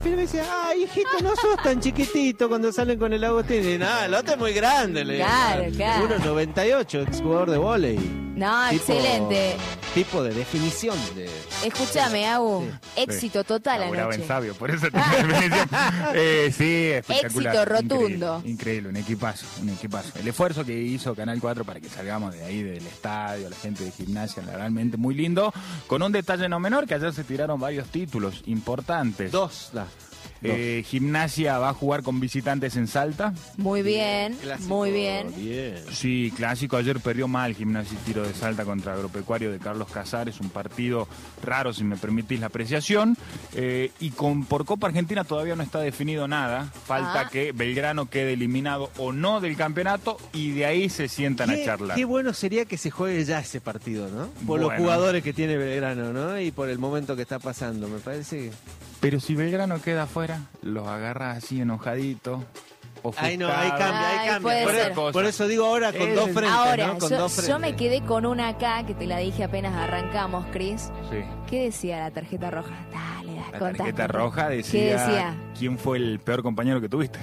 Pero me decía, hijito, no sos tan chiquitito cuando salen con el Agustín. Y nada, el otro es muy grande. Claro. 1,98, exjugador de vóley. No, excelente. Tipo de definición de... Escúchame, Agu. Sí. Éxito total laburaba anoche. En Sabio, por eso tenía definición. Sí, espectacular. Éxito rotundo. Increíble, un equipazo. El esfuerzo que hizo Canal 4 para que salgamos de ahí, del estadio, la gente de Gimnasia, realmente muy lindo. Con un detalle no menor, que ayer se tiraron varios títulos importantes. Dos. Gimnasia va a jugar con visitantes en Salta. Muy bien, clásico, muy bien. Sí, clásico. Ayer perdió mal Gimnasia y Tiro de Salta contra Agropecuario de Carlos Casares. Un partido raro, si me permitís la apreciación. Y por Copa Argentina todavía no está definido nada. Falta que Belgrano quede eliminado o no del campeonato y de ahí se sientan a charlar. Qué bueno sería que se juegue ya ese partido, ¿no? Por los jugadores que tiene Belgrano, ¿no? Y por el momento que está pasando, me parece que... Pero si Belgrano queda afuera, los agarras así enojaditos. Ahí cambia. Por eso digo ahora con dos frentes. Ahora, ¿no? Con dos frentes. Yo me quedé con una acá, que te la dije apenas arrancamos, Cris. Sí. ¿Qué decía la tarjeta roja? Dale, La contame. tarjeta roja decía, ¿Qué decía? ¿Quién fue el peor compañero que tuviste?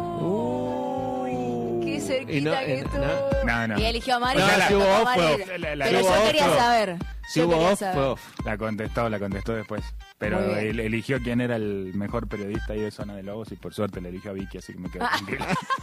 Qué cerquita que estuvo. No. Y eligió amarillo. No, si hubo off, Pero yo quería saber. Si hubo off, fue off. La contestó después. Pero él eligió quién era el mejor periodista ahí de Zona de Lobos y por suerte le eligió a Vicky, así que me quedo tranquilo.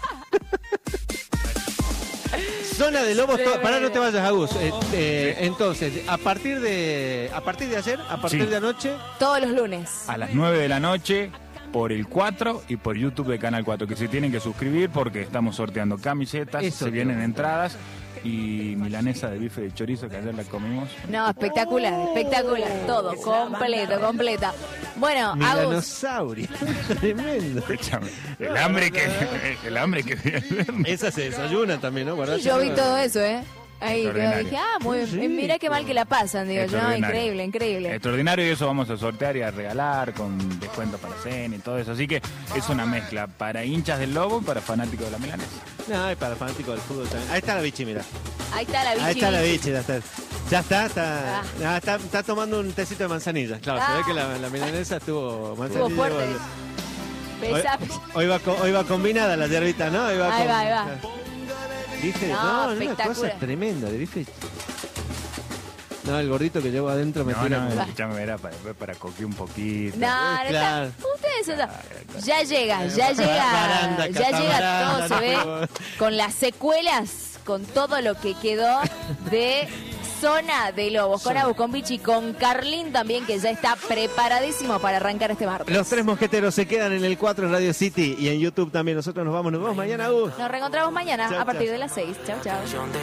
Zona de Lobos, pará, no te vayas, Agus. Entonces, a partir de ayer, a partir de anoche... Todos los lunes. A las 9 de la noche, por el 4 y por YouTube de Canal 4, que se tienen que suscribir porque estamos sorteando camisetas, se vienen entradas y milanesa de bife de chorizo que ayer la comimos. No, espectacular. Todo, completa. Bueno, Milanosaurio. Tremendo. Escúchame, el hambre que... Esa se desayuna también, ¿no? Yo vi todo eso, Ahí dije, muy bien. Mira qué mal que la pasan, digo yo, increíble. Extraordinario, y eso vamos a sortear y a regalar con descuento para cena y todo eso. Así que es una mezcla para hinchas del Lobo y para fanáticos de la milanesa. No, y para fanáticos del fútbol también. Ahí está la bichi, mira. Ahí está la bichi. Ahí está la bichi, ya está tomando un tecito de manzanilla. Claro, se ve que la milanesa estuvo manzanilla. Estuvo fuerte. Hoy va combinada la yerbita, ¿no? Ahí va. Bife, una cosa tremenda de bife. No, el gordito que llevo adentro me tira. No, escuchame, era para coquear un poquito. No, ustedes ya llega todo, se ve con las secuelas, con todo lo que quedó de Zona de Lobos, con Agus, con Vichy, con Carlín también, que ya está preparadísimo para arrancar este martes. Los tres mosqueteros se quedan en el 4 en Radio City y en YouTube también. Nosotros nos vamos mañana, Agus. Nos reencontramos mañana a partir de las 6. Chau.